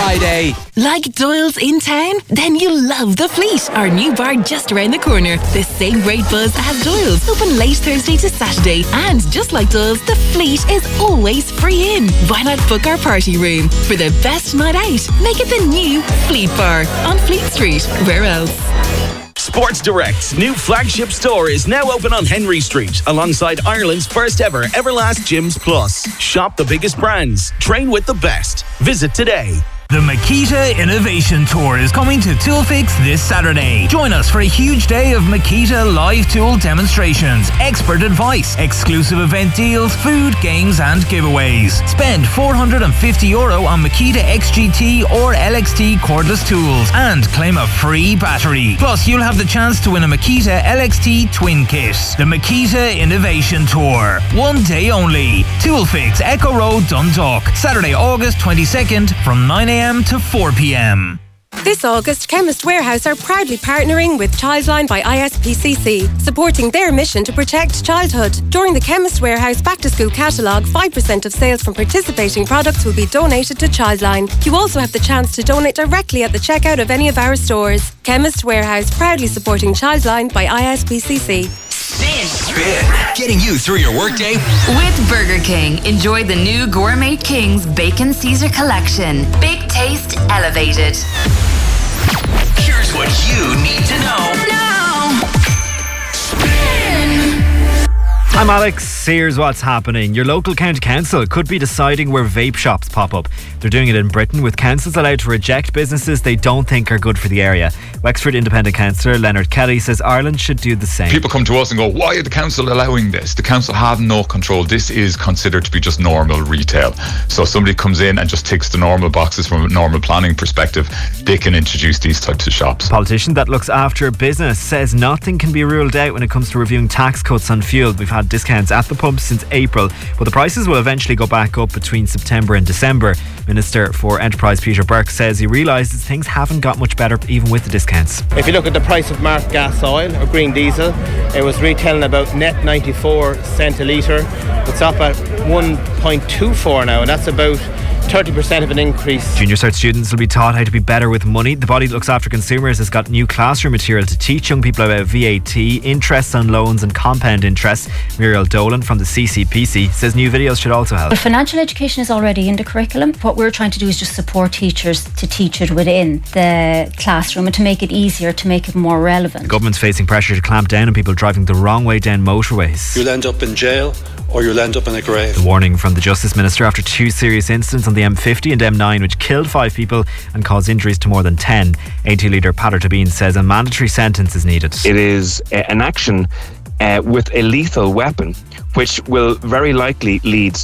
Friday. Like Doyle's in town? Then you'll love The Fleet, our new bar just around the corner. The same great buzz as Doyle's, open late Thursday to Saturday. And just like Doyle's, The Fleet is always free in. Why not book our party room? For the best night out, make it the new Fleet Bar on Fleet Street. Where else? Sports Direct's new flagship store is now open on Henry Street, alongside Ireland's first ever Everlast Gyms Plus. Shop the biggest brands, train with the best. Visit today. The Makita Innovation Tour is coming to Toolfix this Saturday. Join us for a huge day of Makita live tool demonstrations, expert advice, exclusive event deals, food, games and giveaways. Spend €450 on Makita XGT or LXT cordless tools and claim a free battery. Plus, you'll have the chance to win a Makita LXT twin kit. The Makita Innovation Tour. One day only. Toolfix, Echo Road, Dundalk. Saturday, August 22nd from 9 a.m. to 4 p.m. This August, Chemist Warehouse are proudly partnering with Childline by ISPCC, supporting their mission to protect childhood. During the Chemist Warehouse Back to School catalogue, 5% of sales from participating products will be donated to Childline. You also have the chance to donate directly at the checkout of any of our stores. Chemist Warehouse, proudly supporting Childline by ISPCC. Spin. Getting you through your workday. With Burger King, enjoy the new Gourmet King's Bacon Caesar Collection. Big taste, elevated. Here's what you need to know. Now. Spin. I'm Alex. Here's what's happening. Your local county council could be deciding where vape shops pop up. They're doing it in Britain, with councils allowed to reject businesses they don't think are good for the area. Wexford Independent Councillor Leonard Kelly says Ireland should do the same. People come to us and go, why are the council allowing this? The council have no control. This is considered to be just normal retail. So somebody comes in and just ticks the normal boxes from a normal planning perspective, they can introduce these types of shops. A politician that looks after business says nothing can be ruled out when it comes to reviewing tax cuts on fuel. We've had discounts at the pump since April, but the prices will eventually go back up between September and December. Minister for Enterprise Peter Burke says he realises things haven't got much better even with the discounts. If you look at the price of marked gas oil or green diesel, it was retailing about net 94 cent a litre. It's up at 1.24 now, and that's about 30% of an increase. Junior Cert students will be taught how to be better with money. The body that looks after consumers has got new classroom material to teach young people about VAT, interest on loans and compound interest. Muriel Dolan from the CCPC says new videos should also help. But financial education is already in the curriculum. What we're trying to do is just support teachers to teach it within the classroom and to make it easier, to make it more relevant. The government's facing pressure to clamp down on people driving the wrong way down motorways. You'll end up in jail or you'll end up in a grave. The warning from the Justice Minister after two serious incidents on the M50 and M9 which killed 5 people and caused injuries to more than 10. AT leader Peadar Tabine says a mandatory sentence is needed. It is an action with a lethal weapon which will very likely lead